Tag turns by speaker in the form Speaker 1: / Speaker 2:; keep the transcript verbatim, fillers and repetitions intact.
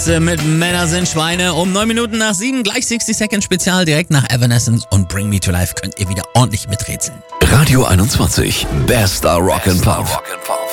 Speaker 1: Mit Männer sind Schweine um neun Minuten nach sieben, gleich sechzig Second Spezial, direkt nach Evanescence und Bring Me to Life könnt ihr wieder ordentlich miträtseln.
Speaker 2: Radio einundzwanzig, bester Rock and Pop.